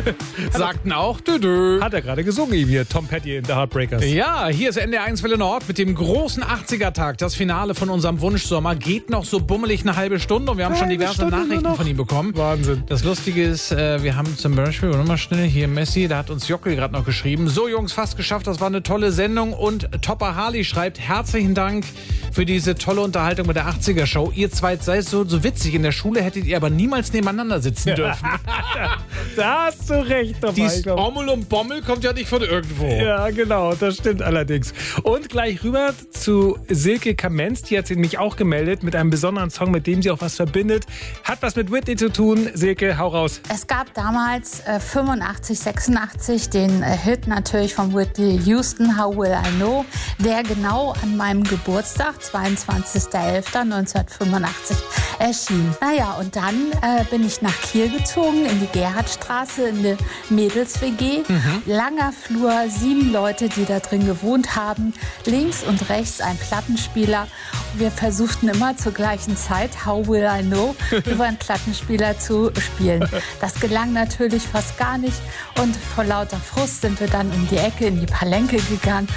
Sagten auch Dödö. Hat er gerade gesungen, eben hier, Tom Petty in The Heartbreakers. Ja, hier ist NDR1 Welle Nord mit dem großen 80er-Tag. Das Finale von unserem Wunschsommer geht noch so bummelig eine halbe Stunde und wir haben schon diverse Nachrichten von ihm bekommen. Wahnsinn. Das Lustige ist, wir haben zum Beispiel, nochmal schnell, hier Messi, da hat uns Jockel gerade noch geschrieben. So Jungs, fast geschafft, das war eine tolle Sendung. Und Topper Harley schreibt, herzlichen Dank für diese tolle Unterhaltung mit der 80er-Show. Ihr zwei seid so witzig. In der Schule hättet ihr aber niemals nebeneinander sitzen dürfen. Da hast du recht. Dies Ommel und Bommel kommt ja nicht von irgendwo. Ja, genau, das stimmt allerdings. Und gleich rüber zu Silke Kamenz, die hat sich nämlich auch gemeldet mit einem besonderen Song, mit dem sie auch was verbindet. Hat was mit Whitney zu tun. Silke, hau raus. Es gab damals 85, 86 den Hit natürlich von Whitney Houston, How Will I Know, der genau an meinem Geburtstag, 22.11.1985, erschien. Naja, und dann bin ich nach Kiel gezogen, in die Gerhardstraße, in die Mädels-WG. Langer Flur, 7 Leute, die da drin gewohnt haben. Links und rechts ein Plattenspieler. Wir versuchten immer zur gleichen Zeit, How Will I Know, über einen Plattenspieler zu spielen. Das gelang natürlich fast gar nicht. Und vor lauter Frust sind wir dann um die Ecke in die Palenque gegangen